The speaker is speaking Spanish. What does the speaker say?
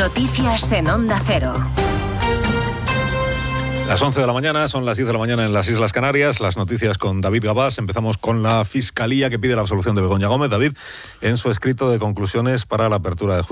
Noticias en Onda Cero. Las 11 de la mañana, son las 10 de la mañana en las Islas Canarias. Las noticias con David Gabás. Empezamos con la Fiscalía que pide la absolución de Begoña Gómez. David, en su escrito de conclusiones para la apertura de juicio